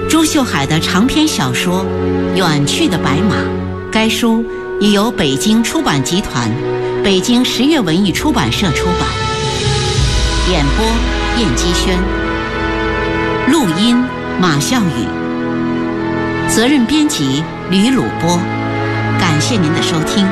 朱秀海的长篇小说《远去的白马》，该书已由北京出版集团、北京十月文艺出版社出版。演播：燕姬轩，录音：马笑宇，责任编辑：吕鲁波。感谢您的收听。